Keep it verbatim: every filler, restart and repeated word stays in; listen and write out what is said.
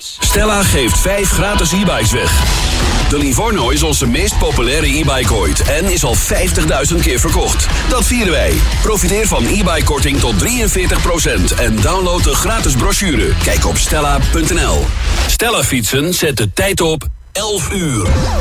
Stella geeft vijf gratis e-bikes weg. De Livorno is onze meest populaire e-bike ooit en is al vijftigduizend keer verkocht. Dat vieren wij. Profiteer van e-bike-korting tot drieënveertig procent en download de gratis brochure. Kijk op stella punt n l. Stella Fietsen zet de tijd op elf uur.